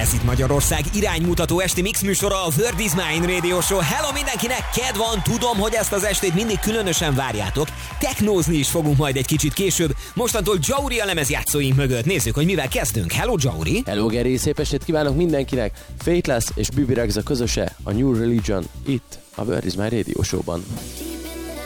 Ez itt Magyarország iránymutató esti mix műsora, a Word is Mine Radio Show. Hello mindenkinek, kedv van, tudom, hogy ezt az estét mindig különösen várjátok. Technózni is fogunk majd egy kicsit később. Mostantól Jauri a lemezjátszóink mögött. Nézzük, hogy mivel kezdünk. Hello Jauri! Hello Geri, szép estét kívánok mindenkinek! Faithless és Bibi Rexha közöse, a New Religion itt a Word is Mine Radio Show-ban.